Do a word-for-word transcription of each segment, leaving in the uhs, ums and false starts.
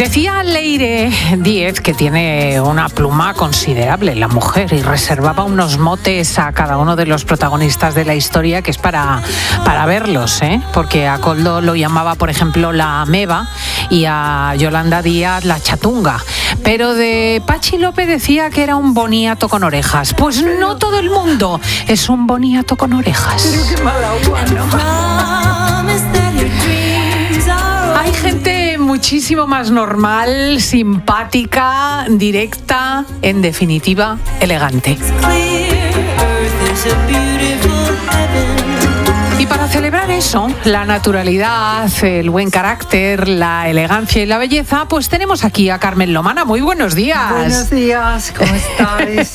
Decía Leire Díez que tiene una pluma considerable la mujer y reservaba unos motes a cada uno de los protagonistas de la historia que es para, para verlos, ¿eh? Porque a Koldo lo llamaba, por ejemplo, la ameba y a Yolanda Díaz la chatunga. Pero de Pachi López decía que era un boniato con orejas. Pues no todo el mundo es un boniato con orejas. Pero qué mala uva, ¿no? Hay gente muchísimo más normal, simpática, directa, en definitiva, elegante. Y para celebrar eso, la naturalidad, el buen carácter, la elegancia y la belleza, pues tenemos aquí a Carmen Lomana. Muy buenos días. Buenos días, ¿cómo estáis?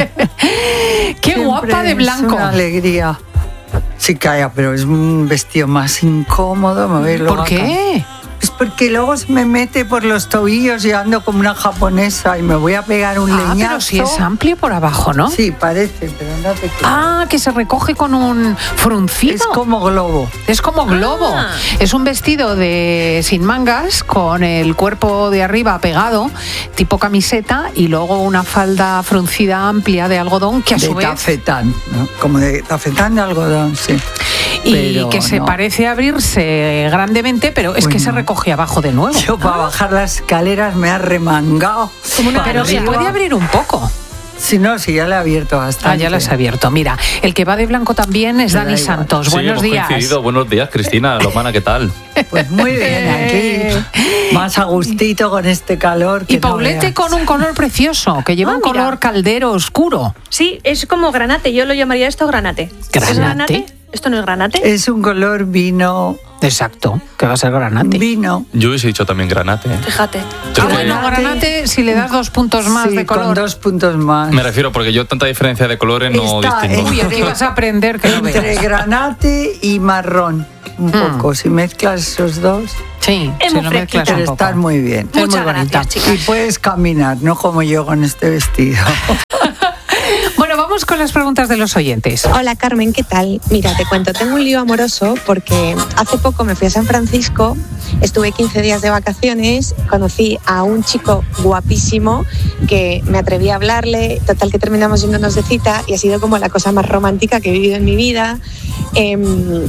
Qué Siempre guapa de blanco. Es una alegría. Sí, calla, pero es un vestido más incómodo. Me voy ¿Por qué? Acá. Es porque luego se me mete por los tobillos y ando como una japonesa y me voy a pegar un ah, leñazo. Pero si es amplio por abajo, ¿no? Sí, parece, pero no te creas. Ah, que se recoge con un fruncido. Es como globo. Es como globo. Ah. Es un vestido de sin mangas, con el cuerpo de arriba pegado, tipo camiseta, y luego una falda fruncida amplia de algodón que a de su vez... tafetán, ¿no? Como de tafetán de algodón, sí. Y pero que se no. parece abrirse grandemente, pero es bueno, que se recoge abajo de nuevo. Yo para ah. bajar las escaleras me ha remangado. Como una pero se puede abrir un poco. Si no, si ya le he abierto bastante. Ah, ya las he abierto. Mira, el que va de blanco también es Dani Santos. Sí, buenos hemos días. Coincidido. Buenos días, Cristina Lomana, ¿qué tal? Pues muy bien, aquí. Más a gustito con este calor. Que y Paulete no con un color precioso, que lleva ah, un color mira. caldero oscuro. Sí, es como granate. Yo lo llamaría esto granate. ¿Granate? ¿Es granate? ¿Esto no es granate? Es un color vino. Exacto, que va a ser granate. Vino. Yo hubiese dicho también granate. ¿eh? Fíjate. Ah, bueno, granate si le das dos puntos más sí, de color. con dos puntos más. Me refiero porque yo tanta diferencia de colores no Está distingo. Uy, aquí vas a aprender que no veas. Entre granate y marrón, un mm. poco. Si mezclas esos dos... Sí, es si muy lo mezclas un poco. Estás muy bien. Muchas es muy bonita. gracias, chicas. Y puedes caminar, no como yo con este vestido. Bueno, vamos con las preguntas de los oyentes. Hola Carmen, ¿qué tal? Mira, te cuento, tengo un lío amoroso porque hace poco me fui a San Francisco, estuve quince días de vacaciones, conocí a un chico guapísimo que me atreví a hablarle, total que terminamos yéndonos de cita y ha sido como la cosa más romántica que he vivido en mi vida. Eh,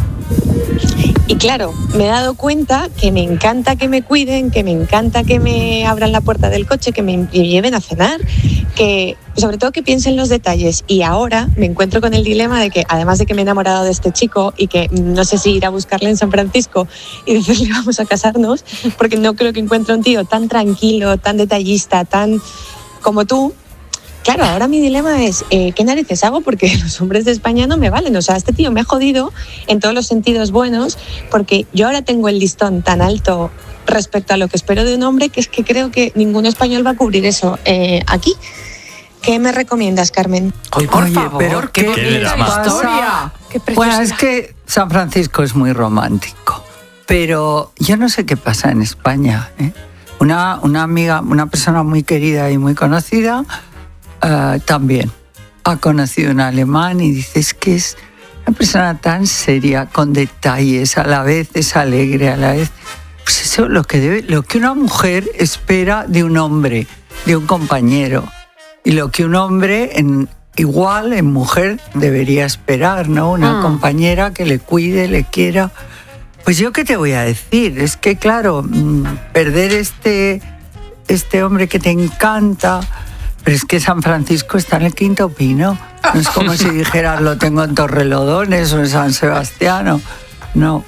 y claro, me he dado cuenta que me encanta que me cuiden, que me encanta que me abran la puerta del coche, que me lleven a cenar, que sobre todo que piensen los detalles. Y ahora me encuentro con el dilema de que además de que me he enamorado de este chico y que no sé si ir a buscarle en San Francisco y decirle vamos a casarnos, porque no creo que encuentre un tío tan tranquilo, tan detallista, tan como tú. Claro, ahora mi dilema es, eh, ¿qué narices hago? Porque los hombres de España no me valen. O sea, este tío me ha jodido en todos los sentidos buenos, porque yo ahora tengo el listón tan alto respecto a lo que espero de un hombre, que es que creo que ningún español va a cubrir eso eh, aquí. ¿Qué me recomiendas, Carmen? Oye, por Oye, favor, pero qué, qué, qué drama. historia. Qué bueno, es que San Francisco es muy romántico, pero yo no sé qué pasa en España, ¿eh? Una, una amiga, una persona muy querida y muy conocida, Uh, también ha conocido un alemán y dices que es una persona tan seria, con detalles, a la vez es alegre, a la vez... Pues eso es lo que, debe, lo que una mujer espera de un hombre, de un compañero. Y lo que un hombre, en, igual en mujer, debería esperar, ¿no? Una mm. compañera que le cuide, le quiera. Pues yo qué te voy a decir, es que claro, perder este, este hombre que te encanta... Pero es que San Francisco está en el Quinto Pino. No es como si dijeras lo tengo en Torrelodones o en San Sebastián. No.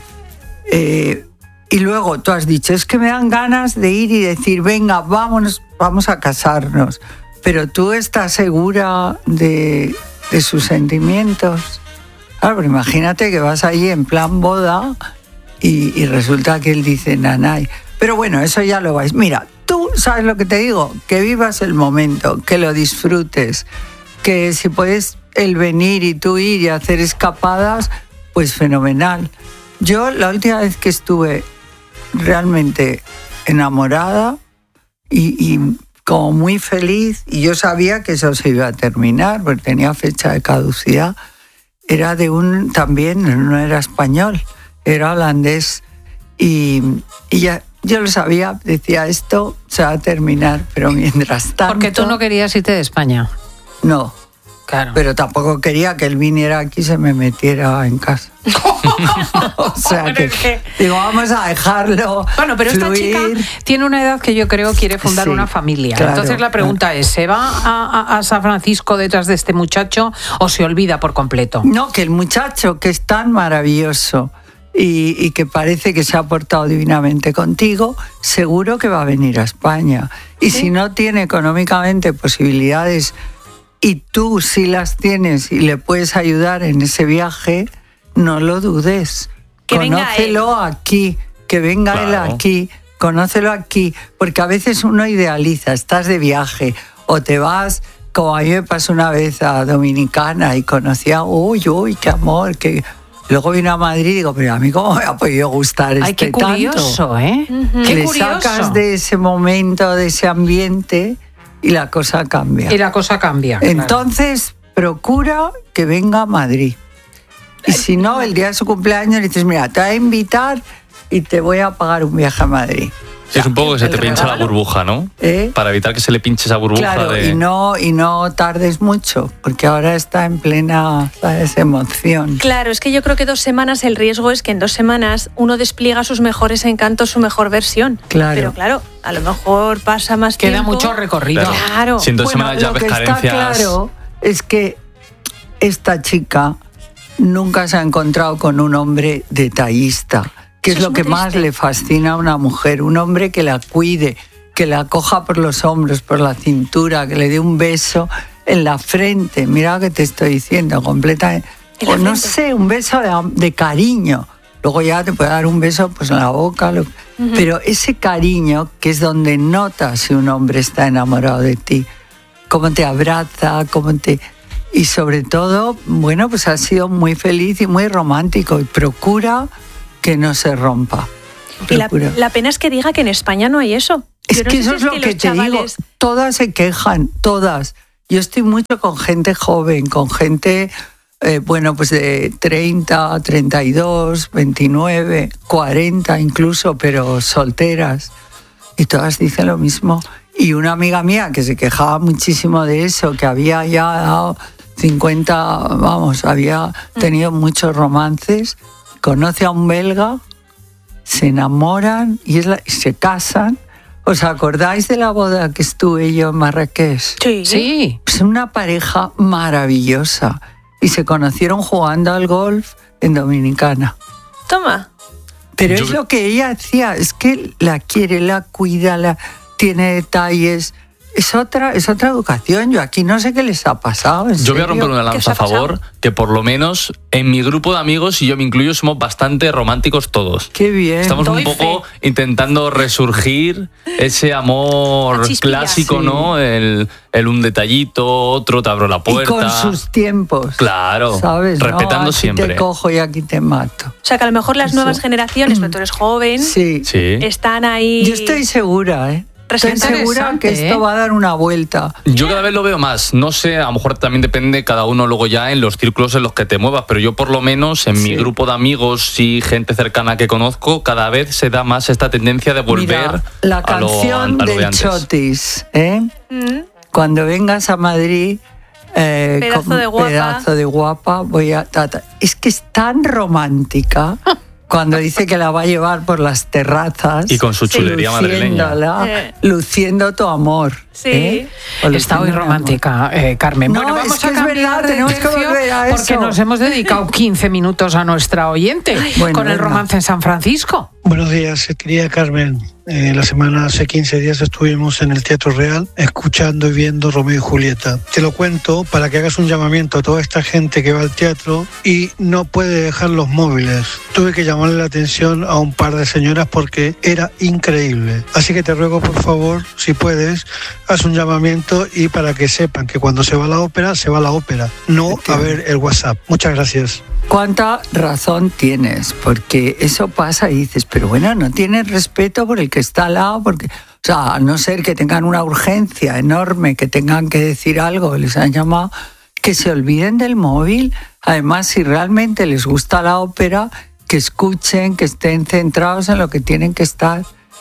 Eh, y luego tú has dicho, es que me dan ganas de ir y decir, venga, vámonos, vamos a casarnos. Pero tú estás segura de, de sus sentimientos. Claro, pero imagínate que vas allí en plan boda y, y resulta que él dice, nanay. Pero bueno, eso ya lo vais. Mira, tú sabes lo que te digo, que vivas el momento, que lo disfrutes, que si puedes el venir y tú ir y hacer escapadas, pues fenomenal. Yo la última vez que estuve realmente enamorada y, y como muy feliz, y yo sabía que eso se iba a terminar, porque tenía fecha de caducidad, era de un, también, no era español, era holandés, y, y ya... yo lo sabía, decía, esto se va a terminar, pero mientras tanto... Porque tú no querías irte de España. No. Claro. Pero tampoco quería que él viniera aquí y se me metiera en casa. O sea que, digo, vamos a dejarlo. Bueno, pero esta fluir. chica tiene una edad que yo creo quiere fundar Sí, una familia. claro, Entonces la pregunta claro. es, ¿se va a, a, a San Francisco detrás de este muchacho o se olvida por completo? No, que el muchacho, que es tan maravilloso y, y que parece que se ha portado divinamente contigo, seguro que va a venir a España. Y ¿sí? Si no tiene económicamente posibilidades y tú sí las tienes y le puedes ayudar en ese viaje, no lo dudes. Que venga Conócelo aquí, que venga Claro. él aquí, conócelo aquí, porque a veces uno idealiza, estás de viaje o te vas, como a mí me pasó una vez a Dominicana y conocía, uy, uy, qué amor, que luego vine a Madrid y digo, pero a mí cómo me ha podido gustar Ay, este qué curioso, tanto. ¿eh? Ujú. Qué Le curioso. sacas de ese momento, de ese ambiente y la cosa cambia. Y la cosa cambia. claro. Entonces, procura que venga a Madrid. Y si no, el día de su cumpleaños le dices, mira, te voy a invitar y te voy a pagar un viaje a Madrid. Sí, es un poco que se el te pincha la regalo. burbuja, ¿no? ¿Eh? Para evitar que se le pinche esa burbuja Claro, de... y no, y no tardes mucho, porque ahora está en plena, ¿sabes?, emoción. Claro, es que yo creo que dos semanas, el riesgo es que en dos semanas uno despliega sus mejores encantos, su mejor versión. Claro. Pero claro, a lo mejor pasa más Queda tiempo. mucho recorrido. Claro. Claro. Si en dos Bueno, semanas ya lo ves que está carencias... claro es que esta chica nunca se ha encontrado con un hombre detallista, que Eso es es lo muy que más triste. le fascina a una mujer, un hombre que la cuide, que la coja por los hombros, por la cintura, que le dé un beso en la frente. Mira lo que te estoy diciendo, completamente. ¿En la O no frente? sé, un beso de, de cariño. Luego ya te puede dar un beso pues en la boca. Lo- Pero ese cariño, que es donde notas si un hombre está enamorado de ti, cómo te abraza, cómo te... Y sobre todo, bueno, pues ha sido muy feliz y muy romántico. Y procura que no se rompa. Y la, Procura. la pena es que diga que en España no hay eso. Es Yo no que sé eso si es lo que los te digo. chavales- Todas se quejan, todas. Yo estoy mucho con gente joven, con gente, eh, bueno, pues de treinta, treinta y dos, veintinueve, cuarenta incluso, pero solteras. Y todas dicen lo mismo. Y una amiga mía que se quejaba muchísimo de eso, que había ya dado cincuenta, vamos, había tenido muchos romances, conoce a un belga, se enamoran y, es la- y se casan. ¿Os acordáis de la boda que estuve yo en Marrakech? Sí. Sí. Pues una pareja maravillosa. Y se conocieron jugando al golf en Dominicana. Toma. Pero Yo- es lo que ella hacía, es que la quiere, la cuida, la, tiene detalles. Es otra, es otra educación. Yo aquí no sé qué les ha pasado. ¿en Yo voy a serio? romper una ¿Qué os lanza ha a favor, que por lo menos en mi grupo de amigos, y yo me incluyo, somos bastante románticos todos. Qué bien. Estamos Doy un poco fe. intentando resurgir ese amor La chispilla. clásico, Sí. ¿no? El, el un detallito, otro, te abro la puerta. Y con sus tiempos. Claro, ¿Sabes? respetando no, aquí siempre. te cojo y aquí te mato. O sea que a lo mejor las Eso. nuevas generaciones, pero tú eres joven, Sí. Sí. están ahí. Yo estoy segura, ¿eh? Estoy Interesante, segura que esto ¿eh? va a dar una vuelta. Yo cada vez lo veo más. No sé, a lo mejor también depende cada uno luego ya en los círculos en los que te muevas, pero yo por lo menos en mi Sí. grupo de amigos y gente cercana que conozco, cada vez se da más esta tendencia de volver Mira, la a lo, canción a lo de del antes. Chotis, ¿eh? Mm. Cuando vengas a Madrid, eh, Pedazo con de guapa. pedazo de guapa, voy a... ta, ta. Es que es tan romántica cuando dice que la va a llevar por las terrazas. Y con su chulería madrileña. luciéndola, Eh. luciendo tu amor. Sí. ¿eh? O Está luciendo muy mi amor. romántica, eh, Carmen. No, bueno, vamos es que a es cambiar verdad, de tenemos que tercio volver a porque eso. nos hemos dedicado quince minutos a nuestra oyente Bueno, con el venga. romance en San Francisco. Buenos días, querida Carmen. Eh, la semana, hace quince días estuvimos en el Teatro Real escuchando y viendo Romeo y Julieta. Te lo cuento para que hagas un llamamiento a toda esta gente que va al teatro y no puede dejar los móviles. Tuve que llamarle la atención a un par de señoras porque era increíble. Así que te ruego, por favor, si puedes, haz un llamamiento y para que sepan que cuando se va a la ópera, se va a la ópera, no a ver el WhatsApp. Muchas gracias. ¿Cuánta razón tienes? Porque eso pasa y dices, pero bueno, no tienes respeto por el que está al lado, porque, o sea, a no ser que tengan una urgencia enorme, que tengan que decir algo, les han llamado, que se olviden del móvil. Además, si realmente les gusta la ópera, que escuchen, que estén centrados en lo que tienen que estar.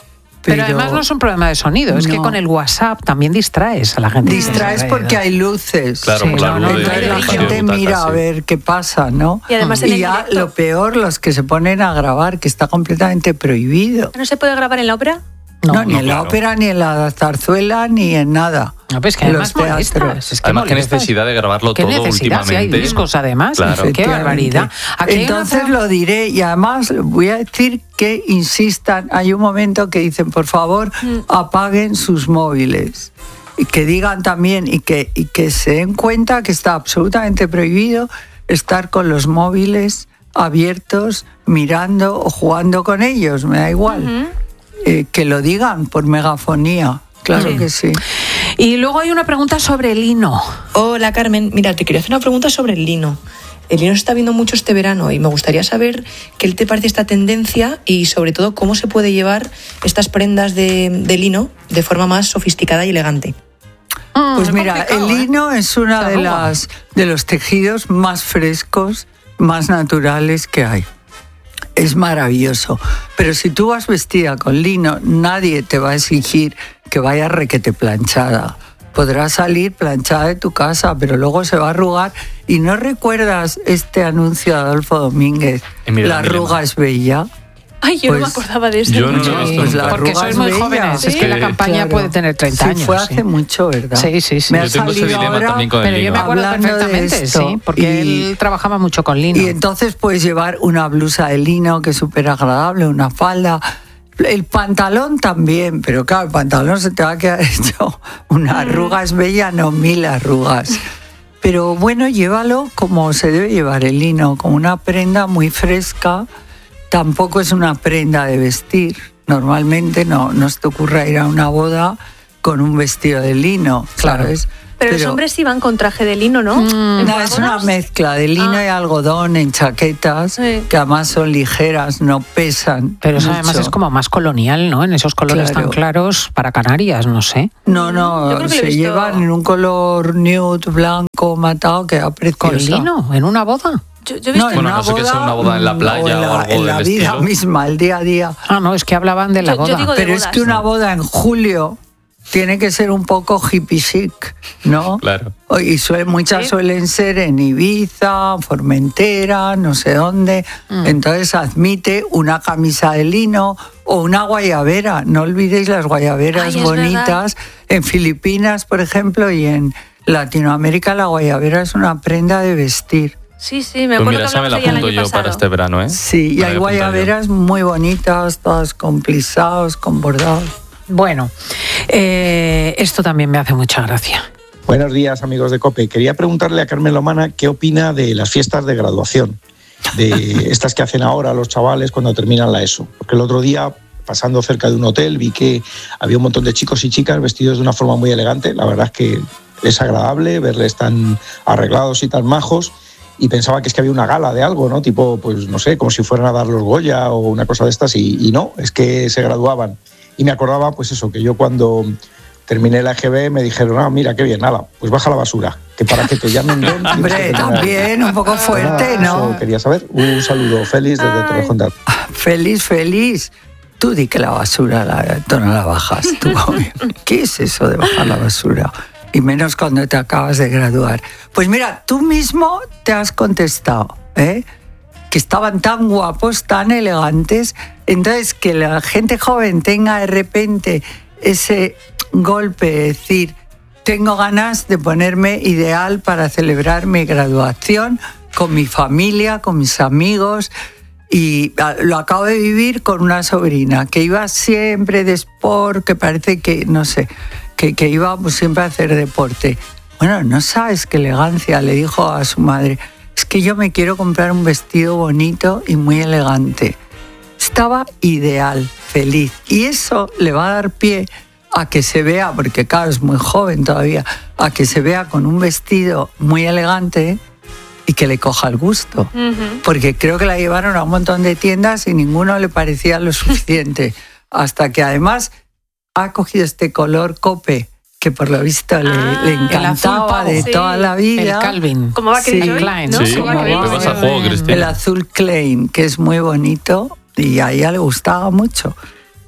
Pero, pero además no es un problema de sonido, es no. que con el WhatsApp también distraes a la gente. Distraes porque hay luces. Claro, sí, claro. No, no, entonces la gente mira a ver qué pasa, ¿no? Y además y ya lo peor, los que se ponen a grabar, que está completamente prohibido. ¿No se puede grabar en la ópera? No, no ni no, en claro. la ópera, ni en la zarzuela, ni en nada. No, pues que además molestas. Es que además, molestas. qué necesidad de grabarlo ¿Qué todo necesidad? últimamente. Si hay discos, además. Claro. Qué barbaridad. Entonces lo diré, y además voy a decir que insistan. Hay un momento que dicen, por favor, mm. apaguen sus móviles. Y que digan también, y que, y que se den cuenta que está absolutamente prohibido estar con los móviles abiertos, mirando o jugando con ellos, me da igual. Uh-huh. Eh, que lo digan por megafonía, claro sí. que sí. Y luego hay una pregunta sobre el lino. Hola Carmen, mira, te quería hacer una pregunta sobre el lino. El lino se está viendo mucho este verano y me gustaría saber qué te parece esta tendencia y sobre todo cómo se puede llevar estas prendas de, de lino de forma más sofisticada y elegante. Mm, pues mira, el lino ¿eh? es una de las de los tejidos más frescos, más naturales que hay. Es maravilloso, pero si tú vas vestida con lino, nadie te va a exigir que vayas requete planchada. Podrás salir planchada de tu casa, pero luego se va a arrugar. ¿Y no recuerdas este anuncio de Adolfo Domínguez? Mira, la arruga es bella. Ay, yo pues, no me acordaba de eso. Yo no, no, sí, pues la porque sois muy bella. jóvenes. ¿Sí? Es que la campaña claro. puede tener treinta sí, años. Fue hace sí. mucho, ¿verdad? Sí, sí, sí. Me ha yo tengo ese dilema ahora, también con el pero lino. yo me acuerdo perfectamente, sí, porque y, él trabajaba mucho con lino. Y entonces puedes llevar una blusa de lino que es súper agradable, una falda. El pantalón también, pero claro, el pantalón se te va a quedar hecho una arruga es bella, no mil arrugas. Pero bueno, llévalo como se debe llevar el lino, como una prenda muy fresca. Tampoco es una prenda de vestir. Normalmente no, no se te ocurra ir a una boda con un vestido de lino, ¿sabes? Claro. Pero, Pero los hombres sí van con traje de lino, ¿no? Mmm, no, es una mezcla de lino ah. y algodón en chaquetas, sí. que además son ligeras, no pesan. Pero eso mucho. además es como más colonial, ¿no? En esos colores claro. tan claros para Canarias, no sé. No, no, se visto... llevan en un color nude, blanco, matado, que da precioso. ¿Con lino? ¿En una boda? Yo, yo he visto no, en bueno, una no sé boda, que sea una boda en la playa o, en la, o algo en la del vida estilo. misma, el día a día. Ah, no, es que hablaban de la yo, boda. Yo digo de Pero bodas, es que una ¿no? boda en julio tiene que ser un poco hippie chic, ¿no? Claro. Y suelen, muchas ¿Sí? suelen ser en Ibiza, Formentera, no sé dónde. Mm. Entonces admite una camisa de lino o una guayabera. No olvidéis las guayaberas Ay, bonitas. En Filipinas, por ejemplo, y en Latinoamérica la guayabera es una prenda de vestir. Sí, sí, me acuerdo pues mira, que hablamos esa me la apunto yo pasado. para este verano, ¿eh? Sí, y hay guayaberas muy bonitas, todas con plisados, con bordados. Bueno, eh, esto también me hace mucha gracia. Buenos días, amigos de COPE. Quería preguntarle a Carmen Lomana qué opina de las fiestas de graduación, de estas que hacen ahora los chavales cuando terminan la ESO. Porque el otro día, pasando cerca de un hotel, vi que había un montón de chicos y chicas vestidos de una forma muy elegante. La verdad es que es agradable verles tan arreglados y tan majos. Y pensaba que es que había una gala de algo, ¿no? Tipo, pues no sé, como si fueran a dar los Goya o una cosa de estas. Y, y no, es que se graduaban. Y me acordaba, pues eso, que yo cuando terminé la E G B me dijeron, ah, mira, qué bien, nada, pues baja la basura, que para que te llamen bien... Hombre, también, un poco fuerte, ¿no? Eso quería saber. Un saludo, Félix, desde Torrejón de Ardoz. Feliz, feliz. Tú di que la basura la, tú no la bajas. Tú, ¿qué es eso de bajar la basura? Y menos cuando te acabas de graduar. Pues mira, tú mismo te has contestado, ¿eh? Que estaban tan guapos, tan elegantes. Entonces, que la gente joven tenga de repente ese golpe de decir, tengo ganas de ponerme ideal para celebrar mi graduación con mi familia, con mis amigos. Y lo acabo de vivir con una sobrina que iba siempre de sport, que parece que, no sé, que, que iba pues, siempre a hacer deporte. Bueno, no sabes qué elegancia, le dijo a su madre. Es que yo me quiero comprar un vestido bonito y muy elegante. Estaba ideal, feliz. Y eso le va a dar pie a que se vea, porque claro, es muy joven todavía, a que se vea con un vestido muy elegante y que le coja el gusto. Uh-huh. Porque creo que la llevaron a un montón de tiendas y ninguno le parecía lo suficiente. Hasta que además ha cogido este color cope, que por lo visto le, ah, le encantaba de sí. toda la vida. El Calvin. Como va sí, Klein, Klein, ¿no? Sí, como va Klein. Vas al juego, Cristina. El azul Klein, que es muy bonito y a ella le gustaba mucho.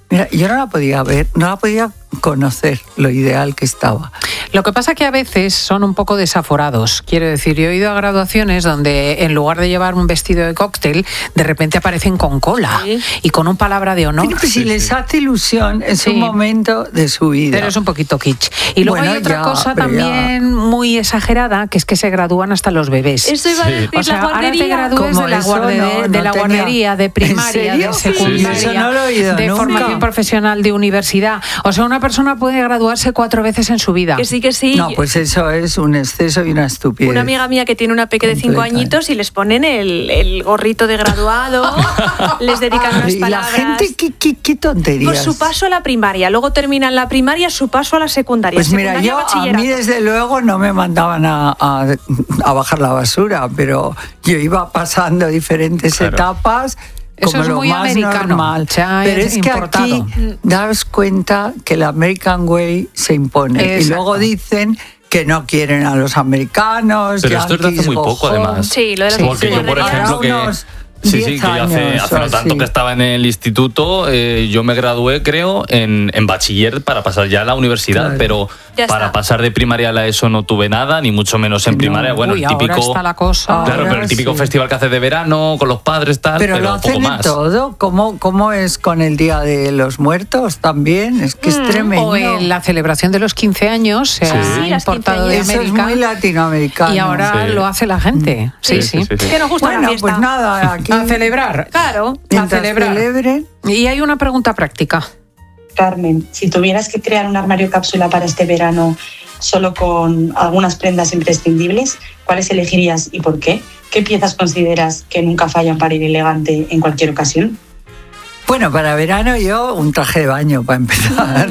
Mira, yo no la podía ver, no la podía conocer lo ideal que estaba. Lo que pasa que a veces son un poco desaforados. Quiero decir, yo he ido a graduaciones donde en lugar de llevar un vestido de cóctel, de repente aparecen con cola sí. y con un palabra de honor. Pero pues, si sí, les sí. hace ilusión, es sí. un momento de su vida. Pero es un poquito kitsch. Y luego bueno, hay otra ya, cosa también ya. muy exagerada, que es que se gradúan hasta los bebés. Eso iba a decir, sí. o sea, la guardería. Ahora te gradúes de la, guarde, no, de no la tenía... guardería, de primaria, de secundaria, sí, sí. No lo he oído de nunca. formación profesional, de universidad. O sea, una persona puede graduarse cuatro veces en su vida. Que sí, que sí. No, pues eso es un exceso y una estupidez. Una amiga mía que tiene una peque de cinco añitos y les ponen el, el gorrito de graduado, les dedican unas y palabras. La gente, ¿qué, qué, qué tonterías? Por su paso a la primaria, luego terminan la primaria, su paso a la secundaria. Pues mira, secundaria, yo bachillerato. a mí desde luego no me mandaban a, a, a bajar la basura, pero yo iba pasando diferentes claro. etapas. Eso como es lo muy más americano. Normal. Ya Pero es es que importado. aquí das cuenta que el American Way se impone. Exacto. Y luego dicen que no quieren a los americanos. Pero esto es de hace muy poco, además. Sí, lo de las sí, Porque yo, por ejemplo, que... Sí, sí, que yo hace, hace no tanto que estaba en el instituto, eh, yo me gradué, creo, en, en bachiller para pasar ya a la universidad, claro. pero ya para está. pasar de primaria a la ESO no tuve nada, ni mucho menos en no. primaria. Bueno, Uy, el típico. Ahora está la cosa. Claro, ahora pero el típico sí. festival que hace de verano con los padres, tal, pero, pero lo hacen poco más. En todo. ¿Cómo, ¿Cómo es con el Día de los Muertos también? Es que mm. es tremendo. O en la celebración de los quince años se sí. ha Sí, importado de Eso América. es muy latinoamericano. Y ahora sí. lo hace la gente. Sí, sí. sí, sí, sí. Que nos gusta bueno, la fiesta. pues nada, aquí... A celebrar. Claro. Mientras a celebrar. celebren. Y hay una pregunta práctica. Carmen, si tuvieras que crear un armario cápsula para este verano solo con algunas prendas imprescindibles, ¿cuáles elegirías y por qué? ¿Qué piezas consideras que nunca fallan para ir elegante en cualquier ocasión? Bueno, para verano yo un traje de baño para empezar,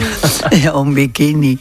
un bikini.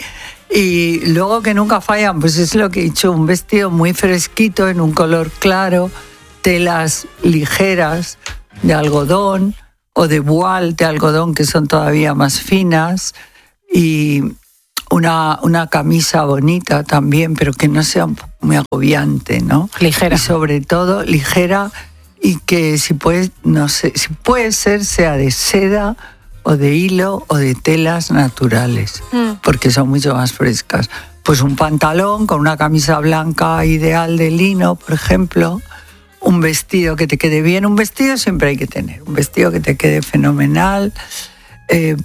Y luego que nunca fallan, pues es lo que he dicho, un vestido muy fresquito en un color claro, telas ligeras de algodón o de voile de algodón que son todavía más finas y una, una camisa bonita también, pero que no sea muy agobiante, ¿no? Ligera. Y sobre todo ligera y que si puede, no sé, si puede ser sea de seda o de hilo o de telas naturales, mm. porque son mucho más frescas. Pues un pantalón con una camisa blanca ideal de lino, por ejemplo, un vestido que te quede bien. Un vestido siempre hay que tener, un vestido que te quede fenomenal, eh,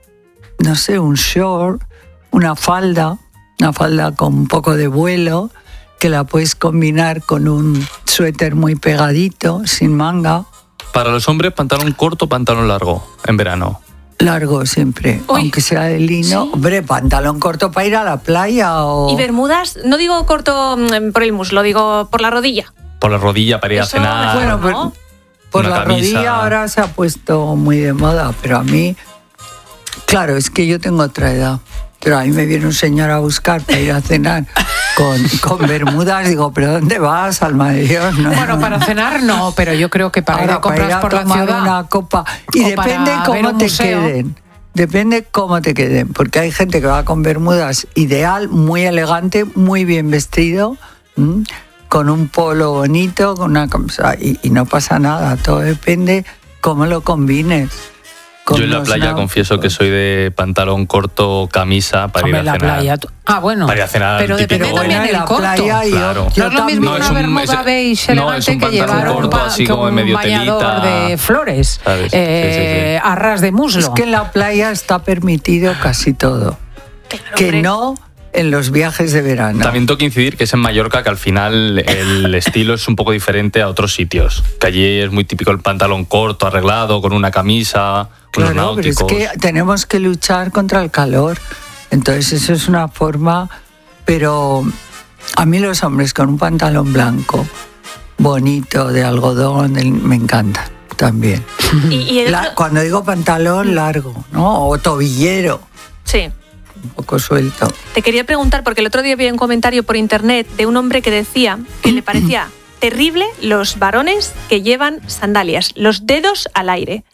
no sé, un short, una falda, una falda con un poco de vuelo, que la puedes combinar con un suéter muy pegadito, sin manga. Para los hombres, pantalón corto, pantalón largo, en verano. Largo siempre, Uy, aunque sea de lino. ¿Sí? Hombre, pantalón corto para ir a la playa o... ¿Y bermudas? No digo corto por el muslo, digo por la rodilla. Por la rodilla para ir Eso a cenar. Bueno, ¿no? por, por la camisa. rodilla ahora se ha puesto muy de moda, pero a mí, claro, es que yo tengo otra edad. Pero a mí me viene un señor a buscar para ir a cenar con, con bermudas. Digo, ¿pero dónde vas, alma de Dios? No, bueno, no, para no. cenar no, pero yo creo que para Ahora, ir a comprar para ir a por la tomar ciudad. una copa. Y depende cómo te museo. queden. Depende cómo te queden. Porque hay gente que va con bermudas ideal, muy elegante, muy bien vestido, ¿m? con un polo bonito, con una camisa. Y, y no pasa nada. Todo depende cómo lo combines. Yo en la playa confieso que soy de pantalón corto, camisa para Hombre, ir a la cenar. Playa. Ah, bueno. Para ir a cenar. Pero depende típico, también del corto. Playa y claro. No es lo mismo no, una es un, bermuda es, beige no, es elegante un que llevar corto, un, pa, así que como un medio bañador telita, de flores, ¿sabes? eh, sí, sí, sí. a ras de muslo. Es que en la playa está permitido casi todo. Pero, que hombre. no en los viajes de verano. También tengo que incidir que es en Mallorca que al final el estilo es un poco diferente a otros sitios. Que allí es muy típico el pantalón corto, arreglado, con una camisa, unos Claro, náuticos. pero es que tenemos que luchar contra el calor. Entonces eso es una forma... Pero a mí los hombres con un pantalón blanco, bonito, de algodón, me encanta también. Y, y el La, otro... cuando digo pantalón largo, ¿no? O tobillero. Sí. Un poco suelto. Te quería preguntar, porque el otro día vi un comentario por internet de un hombre que decía que le parecía terrible los varones que llevan sandalias, los dedos al aire.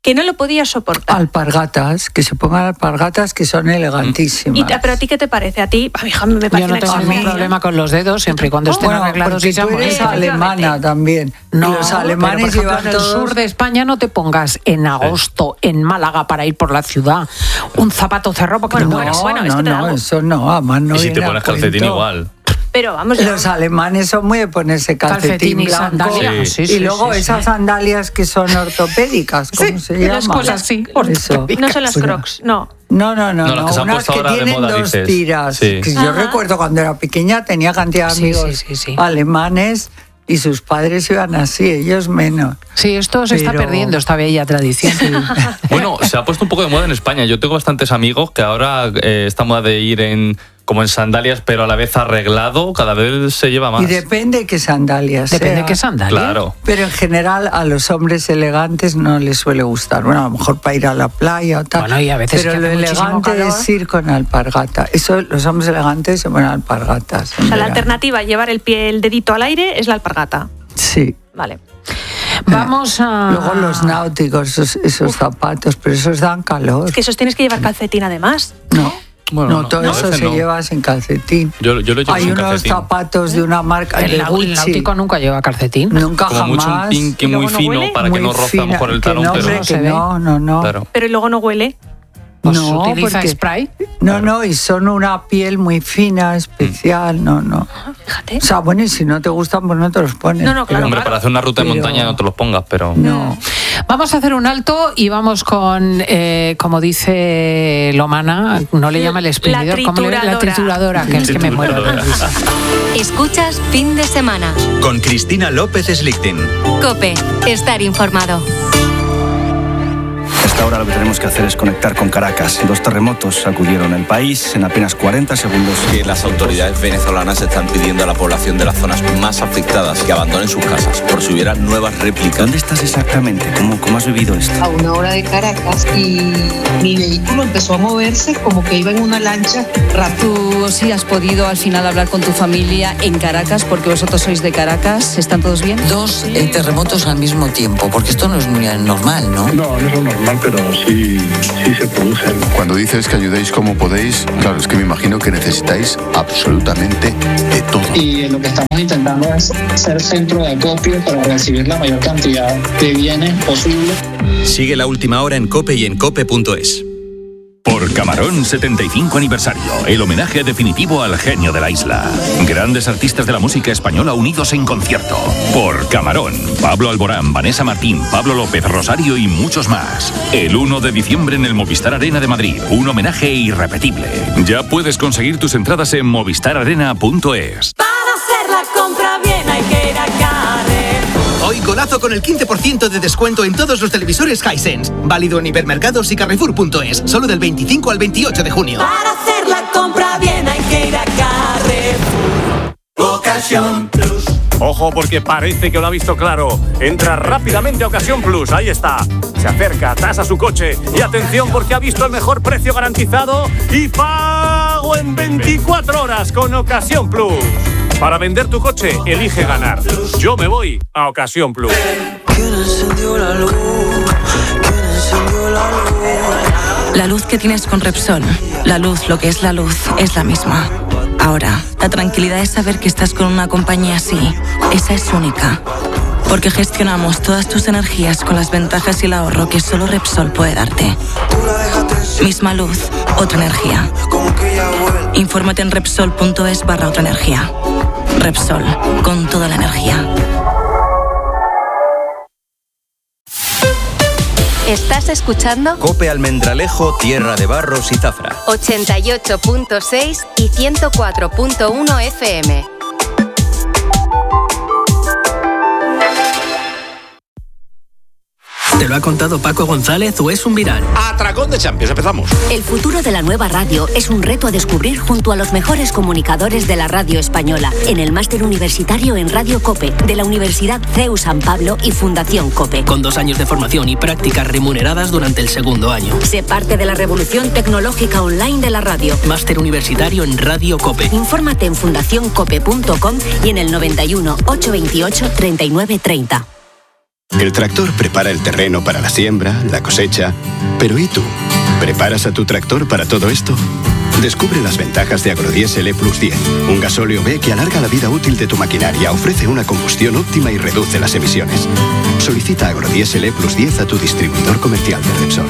Que no lo podías soportar. Alpargatas, que se pongan alpargatas que son elegantísimas. ¿Y, ¿Pero a ti qué te parece? A ti, a mi hija me parece. Yo no tengo ningún problema con los dedos, siempre y cuando estén bueno, arreglados y sean tú eres bonitos. alemana también. No, los alemanes pero, por ejemplo, llevan en el todos... sur de España no te pongas en agosto en Málaga para ir por la ciudad un zapato cerrado porque Bueno, te mueres. no, Bueno, es no, que te da no, algo. eso no, además no Y si viene te a pones calcetín cuento. igual. Pero vamos, Los alemanes son muy de ponerse calcetín, Calcetín y blanco. sandalias. Sí. Sí, Y sí, luego sí, esas sí. sandalias que son ortopédicas, ¿cómo se llaman? las cosas así, Eso. no son las Pues, Crocs, no. No, no, no, No, no, las que se han unas puesto que ahora de tienen moda, dos dices. tiras. Sí. Que yo Ajá. recuerdo cuando era pequeña tenía cantidad de Sí, amigos sí, sí, sí. alemanes y sus padres iban así, ellos menos. Sí, esto se está Pero- perdiendo, esta bella tradición. Bueno, se ha puesto un poco de moda en España. Yo tengo bastantes amigos que ahora eh, esta moda de ir en como en sandalias, pero a la vez arreglado, cada vez se lleva más. Y depende qué sandalias Depende sea. qué sandalia. Claro. Pero en general a los hombres elegantes no les suele gustar. Bueno, a lo mejor para ir a la playa o tal. Bueno, y a veces Pero que lo hace muchísimo elegante calor. es ir con alpargata. Eso, los hombres elegantes se ponen alpargatas. en O sea, la verano. alternativa a llevar el pie, el dedito al aire es la alpargata. Sí. Vale. Vamos a... Luego los náuticos, esos, esos zapatos, pero esos dan calor. Es que esos tienes que llevar calcetín además. No. Bueno, no, no, todo a eso veces se no. lleva sin calcetín. Yo, yo lo llevo Hay sin unos calcetín. zapatos de una marca El, de nau- el Gucci. náutico nunca lleva calcetín. Nunca Como jamás. mucho un pinky ¿Y luego muy no fino huele? para que Muy no roce a lo mejor el fina, talón, que no, pero... hombre, que no, no, no. Claro. Pero luego no huele. Pues no, utiliza porque- spray. No, no, y son una piel muy fina, especial, no, no. Ah, fíjate. O sea, bueno, y si no te gustan, pues no te los pones. No, no, claro. Hombre, para hacer una ruta de Pero- montaña no te los pongas, pero... No. Vamos a hacer un alto y vamos con, eh, como dice Lomana, no le llama el exprimidor, ¿cómo le- la trituradora. trituradora, que es que me muero. Escuchas Fin de Semana. Con Cristina López Slichting. COPE. Estar informado. Hasta ahora lo que tenemos que hacer es conectar con Caracas. Dos terremotos sacudieron el país en apenas cuarenta segundos. Que las autoridades venezolanas están pidiendo a la población de las zonas más afectadas que abandonen sus casas por si hubiera nuevas réplicas. ¿Dónde estás exactamente? ¿Cómo, cómo has vivido esto? A una hora de Caracas y mi vehículo empezó a moverse como que iba en una lancha rápido. ¿Tú sí has podido al final hablar con tu familia en Caracas porque vosotros sois de Caracas? ¿Están todos bien? Dos eh, terremotos al mismo tiempo, porque esto no es muy normal, ¿no? No, no es lo normal, pero sí, sí se producen. Cuando dices que ayudéis como podéis, claro, es que me imagino que necesitáis absolutamente de todo. Y lo que estamos intentando es ser centro de acopio para recibir la mayor cantidad de bienes posible. Sigue La Última Hora en COPE y en cope punto es. Por Camarón setenta y cinco aniversario, el homenaje definitivo al genio de la isla. Grandes artistas de la música española unidos en concierto. Por Camarón, Pablo Alborán, Vanessa Martín, Pablo López, Rosario y muchos más. El uno de diciembre en el Movistar Arena de Madrid, un homenaje irrepetible. Ya puedes conseguir tus entradas en movistar arena punto es. Para hacer la compra bien hay que ir a Carrer. Hoy golazo con el quince por ciento de descuento en todos los televisores Hisense. Válido en hipermercados y carrefour punto es. Solo del veinticinco al veintiocho de junio. Para hacer la compra bien hay que ir a Carrer. Ocasión Plus. Ojo porque parece que lo ha visto claro. Entra rápidamente a Ocasión Plus, ahí está. Se acerca, tasa su coche y atención porque ha visto el mejor precio garantizado y pago en veinticuatro horas con Ocasión Plus. Para vender tu coche, elige ganar. Yo me voy a Ocasión Plus. La luz que tienes con Repsol, la luz, lo que es la luz, es la misma. Ahora, la tranquilidad es saber que estás con una compañía así. Esa es única. Porque gestionamos todas tus energías con las ventajas y el ahorro que solo Repsol puede darte. Misma luz, otra energía. Infórmate en Repsol punto es barra otra energía. Repsol, con toda la energía. ¿Estás escuchando? COPE Almendralejo, Tierra de Barros y Zafra. ochenta y ocho punto seis y ciento cuatro punto uno F M. ¿Te lo ha contado Paco González o es un viral? Atracón de Champions, empezamos. El futuro de la nueva radio es un reto a descubrir junto a los mejores comunicadores de la radio española en el máster universitario en Radio COPE de la Universidad C E U San Pablo y Fundación COPE. Con dos años de formación y prácticas remuneradas durante el segundo año. Sé parte de la revolución tecnológica online de la radio. Máster universitario en Radio COPE. Infórmate en fundación cope punto com y en el noventa y uno, ochocientos veintiocho, treinta y nueve treinta. El tractor prepara el terreno para la siembra, la cosecha. Pero ¿y tú? ¿Preparas a tu tractor para todo esto? Descubre las ventajas de Agrodiesel E Plus diez, un gasóleo B que alarga la vida útil de tu maquinaria, ofrece una combustión óptima y reduce las emisiones. Solicita Agrodiesel E Plus diez a tu distribuidor comercial de Repsol.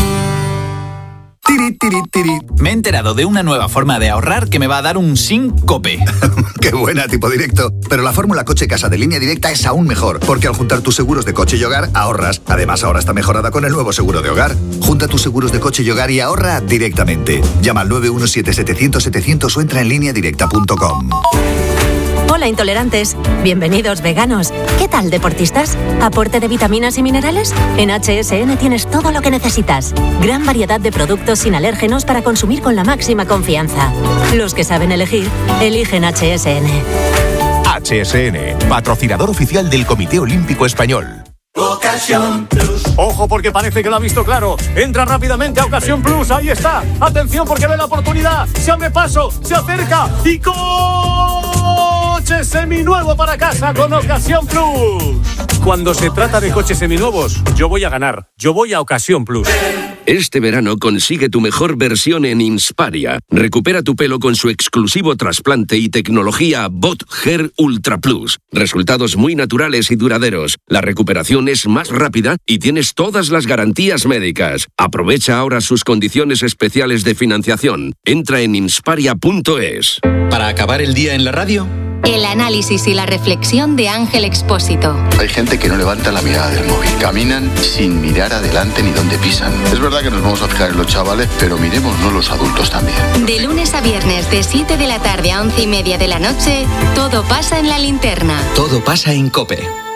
Tiri, tiri, tiri. Me he enterado de una nueva forma de ahorrar que me va a dar un síncope. ¡Qué buena, tipo directo! Pero la fórmula coche-casa de Línea Directa es aún mejor, porque al juntar tus seguros de coche y hogar, ahorras. Además, ahora está mejorada con el nuevo seguro de hogar. Junta tus seguros de coche y hogar y ahorra directamente. Llama al nueve uno siete, setecientos, setecientos o entra en línea directa punto com. Hola intolerantes, bienvenidos veganos. ¿Qué tal deportistas? ¿Aporte de vitaminas y minerales? En H S N tienes todo lo que necesitas. Gran variedad de productos sin alérgenos para consumir con la máxima confianza. Los que saben elegir, eligen H S N. H S N, patrocinador oficial del Comité Olímpico Español. Ocasión Plus. Ojo porque parece que lo ha visto claro. Entra rápidamente a Ocasión Plus. Ahí está. Atención porque ve la oportunidad. Se abre paso, se acerca y coche seminuevo para casa con Ocasión Plus. Cuando se trata de coches seminuevos, yo voy a ganar. Yo voy a Ocasión Plus. Este verano consigue tu mejor versión en Insparia. Recupera tu pelo con su exclusivo trasplante y tecnología Bot Hair Ultra Plus. Resultados muy naturales y duraderos. La recuperación es más rápida y tienes todas las garantías médicas. Aprovecha ahora sus condiciones especiales de financiación. Entra en insparia punto es. Para acabar el día en la radio, el análisis y la reflexión de Ángel Expósito. Hay gente que no levanta la mirada del móvil. Caminan sin mirar adelante ni dónde pisan. Es verdad que nos vamos a fijar en los chavales, pero miremosnos los adultos también. De lunes a viernes, de siete de la tarde a once y media de la noche, todo pasa en la linterna. todo pasa en COPE.